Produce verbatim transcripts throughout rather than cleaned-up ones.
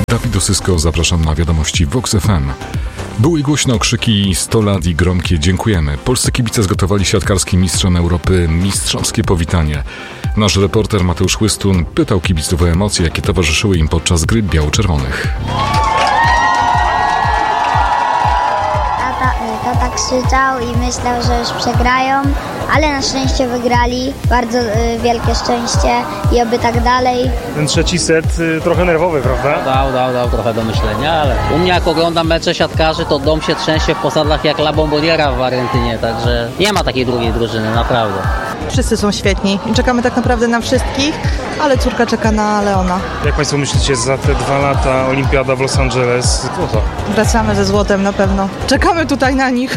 Dawid Osysko, zapraszam na wiadomości Vox F M. Były głośno krzyki sto lat i gromkie dziękujemy. Polscy kibice zgotowali siatkarskim mistrzom Europy mistrzowskie powitanie. Nasz reporter Mateusz Łystun pytał kibiców o emocje, jakie towarzyszyły im podczas gry biało-czerwonych. Tata, tata krzyczał i myślał, że już przegrają, ale na szczęście wygrali. Bardzo y, wielkie szczęście i oby tak dalej. Ten trzeci set y, trochę nerwowy, prawda? Dał, dał, dał trochę do myślenia, ale u mnie jak oglądam mecze siatkarzy, to dom się trzęsie w posadach jak La Bomboniera w Argentynie, także nie ma takiej drugiej drużyny, naprawdę. Wszyscy są świetni i czekamy tak naprawdę na wszystkich, ale córka czeka na Leona. Jak Państwo myślicie, za te dwa lata Olimpiada w Los Angeles, złoto? Wracamy ze złotem na pewno. Czekamy tutaj na nich.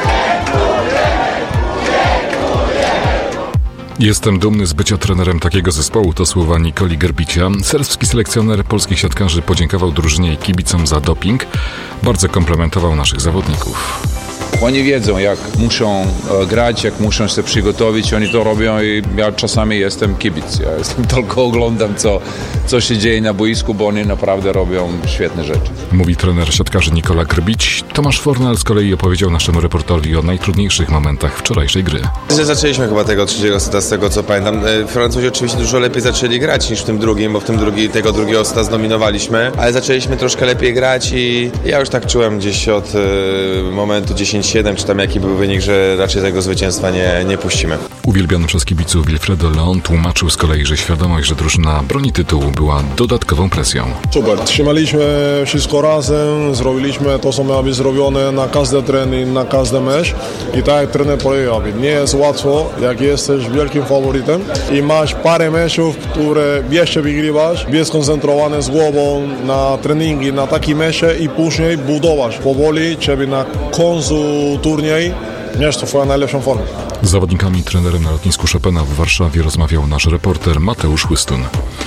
Jestem dumny z bycia trenerem takiego zespołu, to słowa Nikoli Gerbicia. Serbski selekcjoner polskich siatkarzy podziękował drużynie i kibicom za doping. Bardzo komplementował naszych zawodników. Oni wiedzą, jak muszą grać, jak muszą się przygotować, oni to robią i ja czasami jestem kibic. Ja jestem, tylko oglądam, co, co się dzieje na boisku, bo oni naprawdę robią świetne rzeczy. Mówi trener siatkarzy Nikola Grbić. Tomasz Fornal z kolei opowiedział naszemu reporterowi o najtrudniejszych momentach wczorajszej gry. Zaczęliśmy chyba tego trzeciego seta, z tego co pamiętam. Francuzi oczywiście dużo lepiej zaczęli grać niż w tym drugim, bo w tym drugi, tego drugiego seta zdominowaliśmy, ale zaczęliśmy troszkę lepiej grać i ja już tak czułem gdzieś od y, momentu dziesięć siedem, czy tam jaki był wynik, że raczej tego zwycięstwa nie, nie puścimy. Uwielbiony przez kibiców Wilfredo Leon tłumaczył z kolei, że świadomość, że drużyna broni tytułu, była dodatkową presją. Super, trzymaliśmy wszystko razem, zrobiliśmy to, co miało być zrobione na każdy trening, na każdy mecz i tak jak trener powiedział, nie jest łatwo, jak jesteś wielkim faworytem i masz parę meczów, które jeszcze wygrywasz, być skoncentrowany z głową na treningi, na takie mecze i później budować powoli, żeby na końcu turniej mieć to swoją najlepszą formę. Z zawodnikami, trenerem na lotnisku Chopina w Warszawie rozmawiał nasz reporter Mateusz Łystun.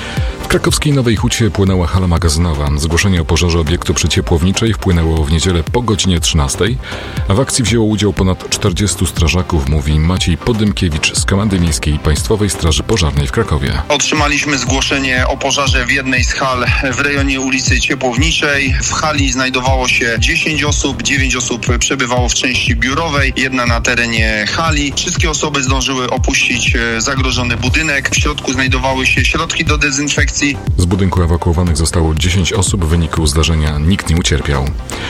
W krakowskiej Nowej Hucie płynęła hala magazynowa. Zgłoszenie o pożarze obiektu przy ciepłowniczej wpłynęło w niedzielę po godzinie trzynastej, a w akcji wzięło udział ponad czterdziestu strażaków, mówi Maciej Podymkiewicz z Komendy Miejskiej Państwowej Straży Pożarnej w Krakowie. Otrzymaliśmy zgłoszenie o pożarze w jednej z hal w rejonie ulicy Ciepłowniczej. W hali znajdowało się dziesięć osób, dziewięć osób przebywało w części biurowej, jedna na terenie hali. Wszystkie osoby zdążyły opuścić zagrożony budynek. W środku znajdowały się środki do dezynfekcji. Z budynku ewakuowanych zostało dziesięć osób, w wyniku zdarzenia nikt nie ucierpiał.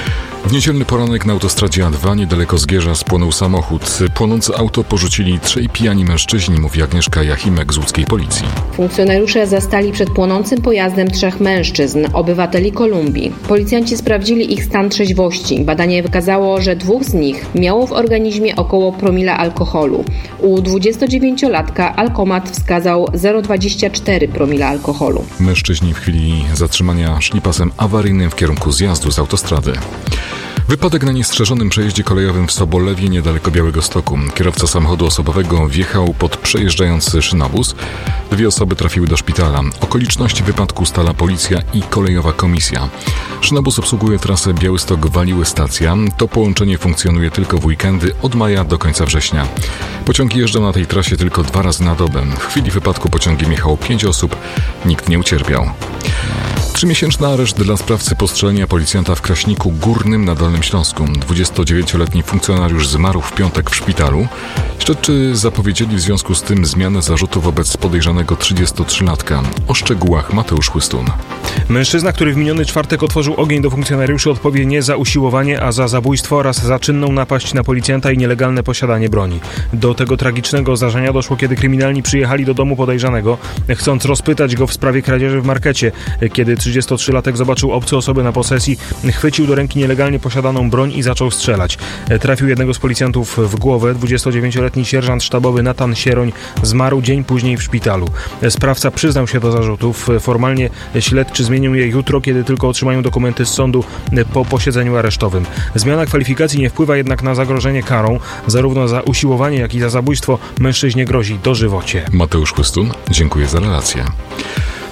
W niedzielny poranek na autostradzie A dwa niedaleko Zgierza spłonął samochód. Płonące auto porzucili trzej pijani mężczyźni, mówi Agnieszka Jachimek z łódzkiej policji. Funkcjonariusze zastali przed płonącym pojazdem trzech mężczyzn, obywateli Kolumbii. Policjanci sprawdzili ich stan trzeźwości. Badanie wykazało, że dwóch z nich miało w organizmie około promila alkoholu. U dwudziestodziewięciolatka alkomat wskazał zero przecinek dwadzieścia cztery promila alkoholu. Mężczyźni w chwili zatrzymania szli pasem awaryjnym w kierunku zjazdu z autostrady. Wypadek na niestrzeżonym przejeździe kolejowym w Sobolewie niedaleko Białegostoku. Kierowca samochodu osobowego wjechał pod przejeżdżający szynobus. Dwie osoby trafiły do szpitala. Okoliczności wypadku ustala policja i kolejowa komisja. Szynobus obsługuje trasę Białystok-Waliły stacja. To połączenie funkcjonuje tylko w weekendy od maja do końca września. Pociągi jeżdżą na tej trasie tylko dwa razy na dobę. W chwili wypadku pociągiem jechało pięć osób. Nikt nie ucierpiał. Trzymiesięczny areszt dla sprawcy postrzelenia policjanta w Kraśniku Górnym na Dolnym Śląsku. dwudziestodziewięcioletni funkcjonariusz zmarł w piątek w szpitalu. Śledczy zapowiedzieli w związku z tym zmianę zarzutu wobec podejrzanego trzydziestotrzylatka. O szczegółach Mateusz Łystun. Mężczyzna, który w miniony czwartek otworzył ogień do funkcjonariuszy, odpowie nie za usiłowanie, a za zabójstwo oraz za czynną napaść na policjanta i nielegalne posiadanie broni. Do tego tragicznego zdarzenia doszło, kiedy kryminalni przyjechali do domu podejrzanego, chcąc rozpytać go w sprawie kradzieży w markecie. Kiedy trzydziestotrzylatek zobaczył obce osoby na posesji, chwycił do ręki nielegalnie posiadaną broń i zaczął strzelać. Trafił jednego z policjantów w głowę. dwudziestodziewięcioletni sierżant sztabowy Natan Sieroń zmarł dzień później w szpitalu. Sprawca przyznał się do zarzutów. Formalnie śledczy zmienią je jutro, kiedy tylko otrzymają dokumenty z sądu po posiedzeniu aresztowym. Zmiana kwalifikacji nie wpływa jednak na zagrożenie karą. Zarówno za usiłowanie, jak i za zabójstwo mężczyźnie grozi dożywocie. Mateusz Łystun, dziękuję za relację.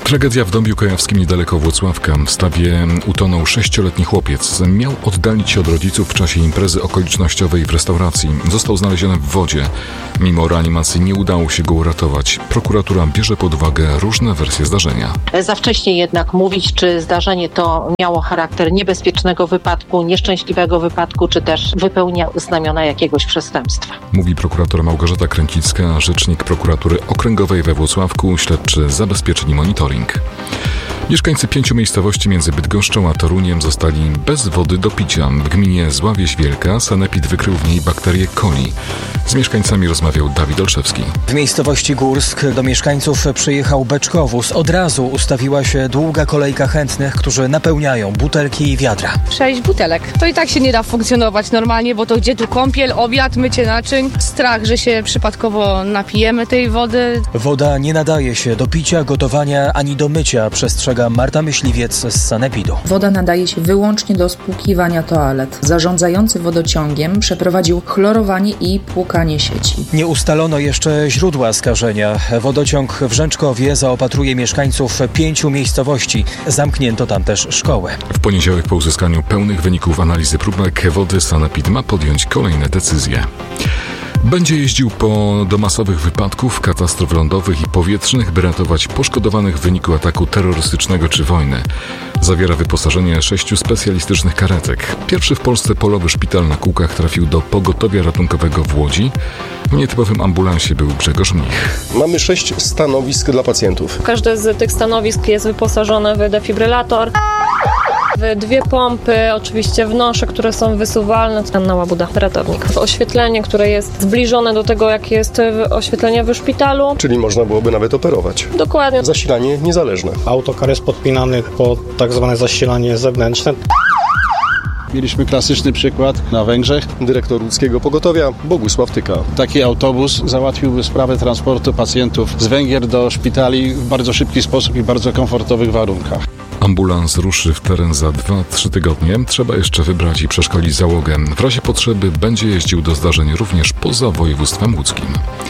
Tragedia w Dąbiu Kujawskim niedaleko Włocławka. W stawie utonął sześcioletni chłopiec. Miał oddalić się od rodziców w czasie imprezy okolicznościowej w restauracji. Został znaleziony w wodzie. Mimo reanimacji nie udało się go uratować. Prokuratura bierze pod uwagę różne wersje zdarzenia. Za wcześnie jednak mówić, czy zdarzenie to miało charakter niebezpiecznego wypadku, nieszczęśliwego wypadku, czy też wypełnia znamiona jakiegoś przestępstwa. Mówi prokurator Małgorzata Kręcicka, rzecznik prokuratury okręgowej we Włocławku, śledczy zabezpieczeni monitoring. Mieszkańcy pięciu miejscowości między Bydgoszczą a Toruniem zostali bez wody do picia. W gminie Zła Wieś Wielka sanepid wykrył w niej bakterię coli. Z mieszkańcami rozmawiał Dawid Olszewski. W miejscowości Górsk do mieszkańców przyjechał beczkowóz. Od razu ustawiła się długa kolejka chętnych, którzy napełniają butelki i wiadra. Sześć butelek. To i tak się nie da funkcjonować normalnie, bo to gdzie tu kąpiel, obiad, mycie naczyń. Strach, że się przypadkowo napijemy tej wody. Woda nie nadaje się do picia, gotowania ani do mycia, przestrzega Marta Myśliwiec z sanepidu. Woda nadaje się wyłącznie do spłukiwania toalet. Zarządzający wodociągiem przeprowadził chlorowanie i płukanie sieci. Nie ustalono jeszcze źródła skażenia. Wodociąg w Rzęczkowie zaopatruje mieszkańców pięciu miejscowości. Zamknięto tam też szkołę. W poniedziałek po uzyskaniu pełnych wyników analizy próbek wody sanepid ma podjąć kolejne decyzje. Będzie jeździł po do masowych wypadków, katastrof lądowych i powietrznych, by ratować poszkodowanych w wyniku ataku terrorystycznego czy wojny. Zawiera wyposażenie sześciu specjalistycznych karetek. Pierwszy w Polsce polowy szpital na kółkach trafił do pogotowia ratunkowego w Łodzi. W nietypowym ambulansie był Grzegorz Mnich. Mamy sześć stanowisk dla pacjentów. Każde z tych stanowisk jest wyposażone w defibrylator. Dwie pompy, oczywiście w nosze, które są wysuwalne. Anna Łabuda, ratownik. Oświetlenie, które jest zbliżone do tego, jakie jest oświetlenie w szpitalu. Czyli można byłoby nawet operować. Dokładnie. Zasilanie niezależne. Autokar jest podpinany pod tak zwane zasilanie zewnętrzne. Mieliśmy klasyczny przykład na Węgrzech. Dyrektor łódzkiego pogotowia Bogusław Tyka. Taki autobus załatwiłby sprawę transportu pacjentów z Węgier do szpitali w bardzo szybki sposób i bardzo komfortowych warunkach. Ambulans ruszy w teren za dwa trzy tygodnie. Trzeba jeszcze wybrać i przeszkolić załogę. W razie potrzeby będzie jeździł do zdarzeń również poza województwem łódzkim.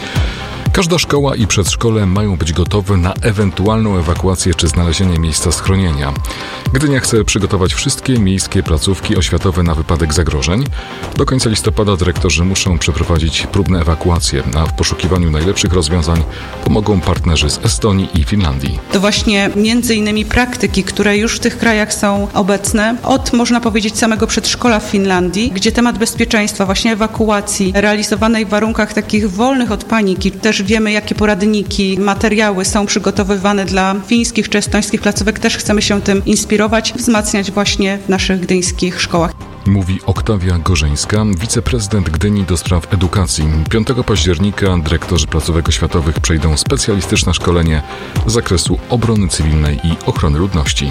Każda szkoła i przedszkole mają być gotowe na ewentualną ewakuację czy znalezienie miejsca schronienia. Gdynia chce przygotować wszystkie miejskie placówki oświatowe na wypadek zagrożeń. Do końca listopada dyrektorzy muszą przeprowadzić próbne ewakuacje, a w poszukiwaniu najlepszych rozwiązań pomogą partnerzy z Estonii i Finlandii. To właśnie między innymi praktyki, które już w tych krajach są obecne, od można powiedzieć samego przedszkola w Finlandii, gdzie temat bezpieczeństwa, właśnie ewakuacji realizowanej w warunkach takich wolnych od paniki, też wiemy, jakie poradniki, materiały są przygotowywane dla fińskich czy estońskich placówek. Też chcemy się tym inspirować, wzmacniać właśnie w naszych gdyńskich szkołach. Mówi Oktawia Gorzeńska, wiceprezydent Gdyni do spraw edukacji. piątego października dyrektorzy placówek oświatowych przejdą specjalistyczne szkolenie z zakresu obrony cywilnej i ochrony ludności.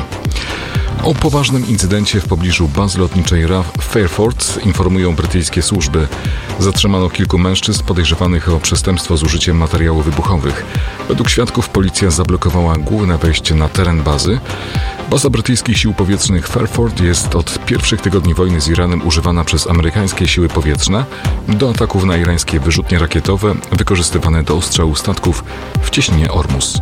O poważnym incydencie w pobliżu bazy lotniczej R A F w Fairford informują brytyjskie służby. Zatrzymano kilku mężczyzn podejrzewanych o przestępstwo z użyciem materiałów wybuchowych. Według świadków policja zablokowała główne wejście na teren bazy. Baza brytyjskich sił powietrznych Fairford jest od pierwszych tygodni wojny z Iranem używana przez amerykańskie siły powietrzne do ataków na irańskie wyrzutnie rakietowe wykorzystywane do ostrzału statków w cieśninie Ormus.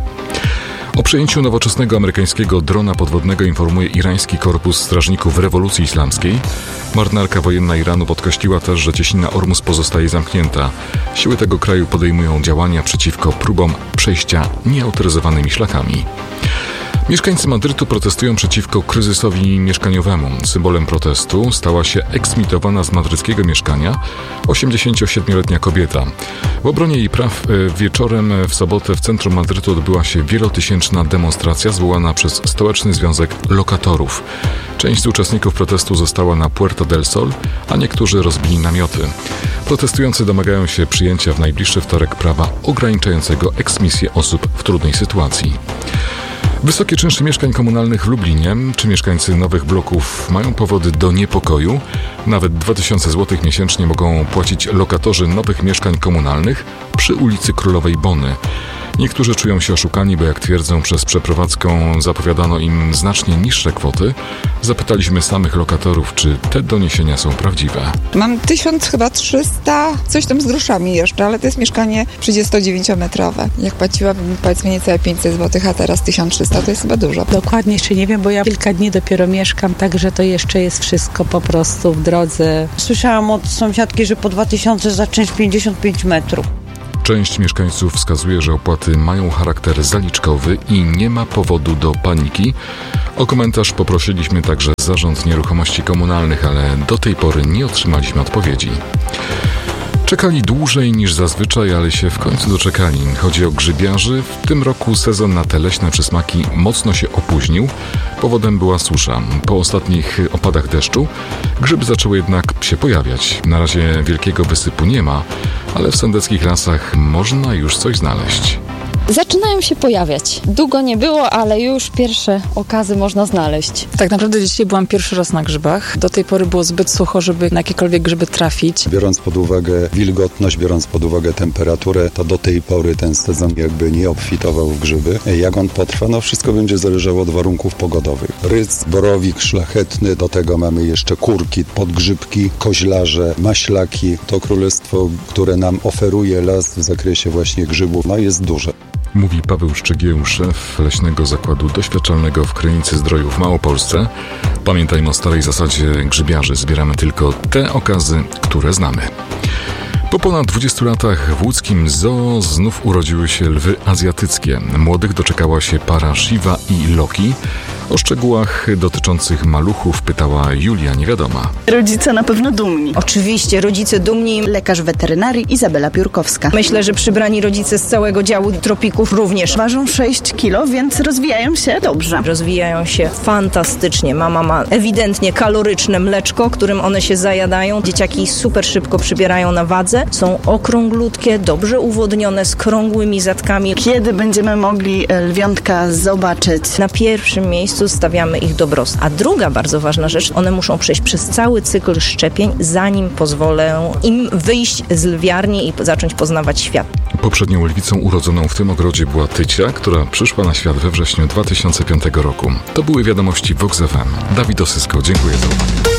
O przejęciu nowoczesnego amerykańskiego drona podwodnego informuje irański korpus strażników rewolucji islamskiej. Marynarka wojenna Iranu podkreśliła też, że cieśnina Ormus pozostaje zamknięta. Siły tego kraju podejmują działania przeciwko próbom przejścia nieautoryzowanymi szlakami. Mieszkańcy Madrytu protestują przeciwko kryzysowi mieszkaniowemu. Symbolem protestu stała się eksmitowana z madryckiego mieszkania osiemdziesięciosiedmioletnia kobieta. W obronie jej praw wieczorem w sobotę w centrum Madrytu odbyła się wielotysięczna demonstracja zwołana przez Stołeczny Związek Lokatorów. Część z uczestników protestu została na Puerta del Sol, a niektórzy rozbili namioty. Protestujący domagają się przyjęcia w najbliższy wtorek prawa ograniczającego eksmisję osób w trudnej sytuacji. Wysokie czynsze mieszkań komunalnych w Lublinie. Czy mieszkańcy nowych bloków mają powody do niepokoju? Nawet dwa tysiące złotych miesięcznie mogą płacić lokatorzy nowych mieszkań komunalnych przy ulicy Królowej Bony. Niektórzy czują się oszukani, bo jak twierdzą, przez przeprowadzką zapowiadano im znacznie niższe kwoty. Zapytaliśmy samych lokatorów, czy te doniesienia są prawdziwe. Mam tysiąc chyba trzysta, coś tam z groszami jeszcze, ale to jest mieszkanie trzydziestodziewięciometrowe. Jak płaciłabym powiedzmy niecałe pięćset złotych, a teraz tysiąc trzysta, to jest chyba dużo. Dokładnie jeszcze nie wiem, bo ja kilka dni dopiero mieszkam, także to jeszcze jest wszystko po prostu w drodze. Słyszałam od sąsiadki, że po dwa tysiące za czynsz pięćdziesiąt pięć metrów. Część mieszkańców wskazuje, że opłaty mają charakter zaliczkowy i nie ma powodu do paniki. O komentarz poprosiliśmy także Zarząd Nieruchomości Komunalnych, ale do tej pory nie otrzymaliśmy odpowiedzi. Czekali dłużej niż zazwyczaj, ale się w końcu doczekali. Chodzi o grzybiarzy. W tym roku sezon na te leśne przysmaki mocno się opóźnił. Powodem była susza. Po ostatnich opadach deszczu grzyby zaczęły jednak się pojawiać. Na razie wielkiego wysypu nie ma, ale w sądeckich lasach można już coś znaleźć. Zaczynają się pojawiać. Długo nie było, ale już pierwsze okazy można znaleźć. Tak naprawdę dzisiaj byłam pierwszy raz na grzybach. Do tej pory było zbyt sucho, żeby na jakiekolwiek grzyby trafić. Biorąc pod uwagę wilgotność, biorąc pod uwagę temperaturę, to do tej pory ten sezon jakby nie obfitował w grzyby. Jak on potrwa? No wszystko będzie zależało od warunków pogodowych. Rydz, borowik szlachetny, do tego mamy jeszcze kurki, podgrzybki, koźlarze, maślaki. To królestwo, które nam oferuje las w zakresie właśnie grzybów, no jest duże. Mówi Paweł Szczygieł, szef Leśnego Zakładu Doświadczalnego w Krynicy-Zdroju w Małopolsce. Pamiętajmy o starej zasadzie grzybiarzy. Zbieramy tylko te okazy, które znamy. Po ponad dwudziestu latach w łódzkim zoo znów urodziły się lwy azjatyckie. Młodych doczekała się para Shiva i Loki. O szczegółach dotyczących maluchów pytała Julia Niewiadoma. Rodzice na pewno dumni. Oczywiście, rodzice dumni, lekarz weterynarii Izabela Piórkowska. Myślę, że przybrani rodzice z całego działu tropików również. Ważą sześć kilo, więc rozwijają się dobrze. Rozwijają się fantastycznie. Mama ma ewidentnie kaloryczne mleczko, którym one się zajadają. Dzieciaki super szybko przybierają na wadze. Są okrąglutkie, dobrze uwodnione, z krągłymi zatkami. Kiedy będziemy mogli lwiątka zobaczyć? Na pierwszym miejscu stawiamy ich dobrostan. A druga bardzo ważna rzecz, one muszą przejść przez cały cykl szczepień, zanim pozwolę im wyjść z lwiarni i zacząć poznawać świat. Poprzednią lwicą urodzoną w tym ogrodzie była Tycia, która przyszła na świat we wrześniu dwa tysiące piątego roku. To były wiadomości Vox F M. Dawid Osysko, dziękuję za uwagę.